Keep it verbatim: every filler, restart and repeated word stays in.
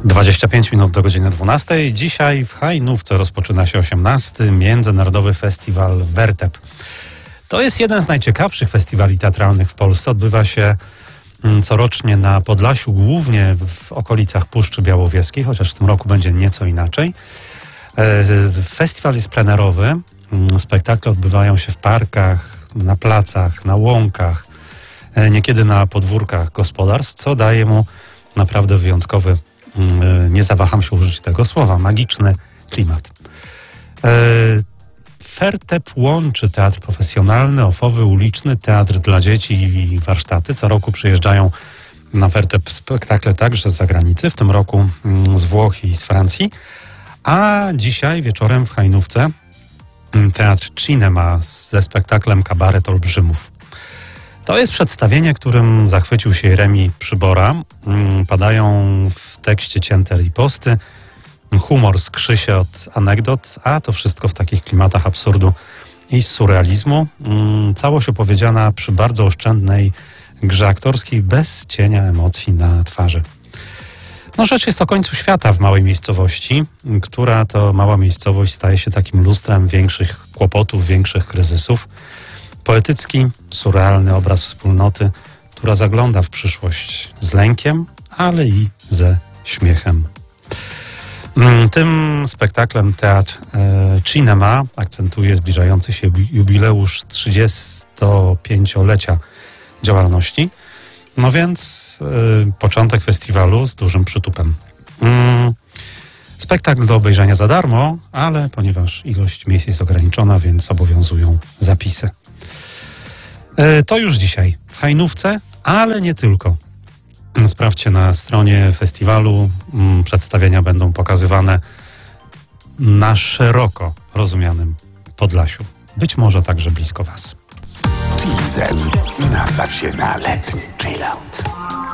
dwadzieścia pięć minut do godziny dwunastej. Dzisiaj w Hajnówce rozpoczyna się osiemnasty Międzynarodowy Festiwal Wertep. To jest jeden z najciekawszych festiwali teatralnych w Polsce. Odbywa się corocznie na Podlasiu, głównie w okolicach Puszczy Białowieskiej, chociaż w tym roku będzie nieco inaczej. Festiwal jest plenerowy. Spektakle odbywają się w parkach, na placach, na łąkach, niekiedy na podwórkach gospodarstw, co daje mu naprawdę wyjątkowy, nie zawaham się użyć tego słowa, magiczny klimat. Wertep łączy teatr profesjonalny, ofowy, uliczny, teatr dla dzieci i warsztaty. Co roku przyjeżdżają na Wertep spektakle także z zagranicy, w tym roku z Włoch i z Francji. A dzisiaj wieczorem w Hajnówce Teatr Cinema ze spektaklem Kabaret Olbrzymów. To jest przedstawienie, którym zachwycił się Jeremi Przybora. Padają w tekście cięte riposty, humor skrzy się od anegdot, a to wszystko w takich klimatach absurdu i surrealizmu. Całość opowiedziana przy bardzo oszczędnej grze aktorskiej, bez cienia emocji na twarzy. No, rzecz jest o końcu świata w małej miejscowości, która to mała miejscowość staje się takim lustrem większych kłopotów, większych kryzysów. Poetycki, surrealny obraz wspólnoty, która zagląda w przyszłość z lękiem, ale i ze śmiechem. Tym spektaklem Teatr Cinema akcentuje zbliżający się jubileusz trzydziestopięciolecia działalności. No więc y, początek festiwalu z dużym przytupem. Mm, spektakl do obejrzenia za darmo, ale ponieważ ilość miejsc jest ograniczona, więc obowiązują zapisy. Y, to już dzisiaj w Hajnówce, ale nie tylko. Sprawdźcie na stronie festiwalu. Mm, przedstawienia będą pokazywane na szeroko rozumianym Podlasiu. Być może także blisko Was. T Z. Nastaw się na letni chillout.